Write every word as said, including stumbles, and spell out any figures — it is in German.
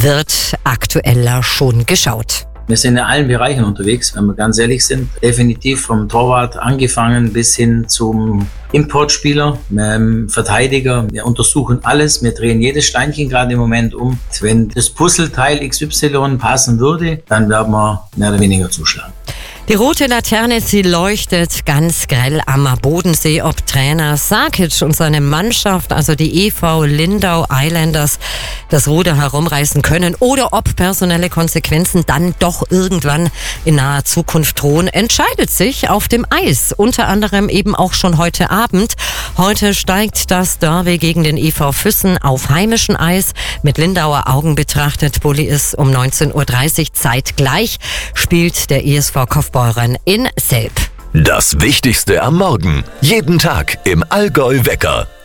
wird aktueller schon geschaut. Wir sind in allen Bereichen unterwegs, wenn wir ganz ehrlich sind. Definitiv vom Torwart angefangen bis hin zum Importspieler, ähm, Verteidiger. Wir untersuchen alles, wir drehen jedes Steinchen gerade im Moment um. Wenn das Puzzleteil X Y passen würde, dann werden wir mehr oder weniger zuschlagen. Die rote Laterne, sie leuchtet ganz grell am Bodensee, ob Trainer Sarkic und seine Mannschaft, also die E V Lindau Islanders, das Ruder herumreißen können oder ob personelle Konsequenzen dann doch irgendwann in naher Zukunft drohen, entscheidet sich auf dem Eis. Unter anderem eben auch schon heute Abend. Heute steigt das Derby gegen den E V Füssen auf heimischem Eis. Mit Lindauer Augen betrachtet, Bulli ist um neunzehn Uhr dreißig zeitgleich, spielt der E S V Kaufbeuren in Selb. Das Wichtigste am Morgen. Jeden Tag im Allgäu Wecker.